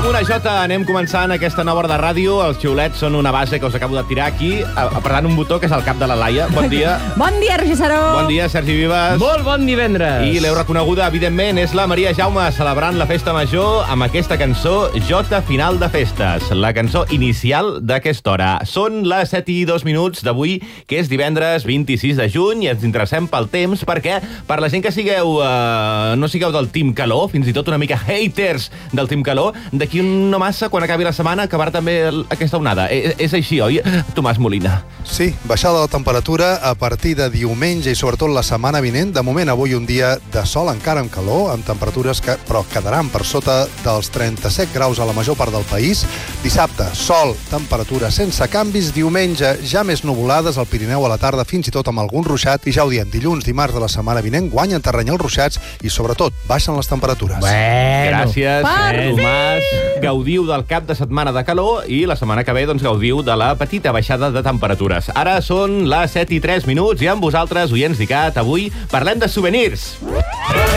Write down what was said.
amb una Jota anem començant aquesta nova hora de ràdio. Els xiulets són una base que us acabo de tirar aquí, apretant un botó que és el cap de la Laia. Bon dia. Bon dia, Roger Saró. Bon dia, Sergi Vives. Molt bon divendres. I l'heu reconeguda, evidentment, és la Maria Jaume celebrant la festa major amb aquesta cançó Jota Final de Festes, la cançó inicial d'aquesta hora. Són les 7:02 d'avui, que és divendres 26 de juny, i ens interessem pel temps perquè per la gent que sigueu no sigueu del team calor, fins i tot una mica haters del team calor, d'aquí no massa, quan acabi la setmana, acabarà també aquesta onada. És així, oi, Tomàs Molina? Sí, baixada de la temperatura a partir de diumenge i sobretot la setmana vinent. De moment, avui un dia de sol, encara amb calor, amb temperatures que però quedaran per sota dels 37 graus a la major part del país. Dissabte, sol, temperatura sense canvis. Diumenge, ja més nuvolades al Pirineu a la tarda, fins i tot amb algun ruixat. I ja ho diem, dilluns, dimarts de la setmana vinent, guanyen terreny els ruixats i sobretot baixen les temperatures. Gràcies, Tomàs. Gaudiu del cap de setmana de calor i la setmana que ve doncs, gaudiu de la petita baixada de temperatures. Ara són les 7:03 i amb vosaltres, oients d'ICAT, avui parlem de souvenirs.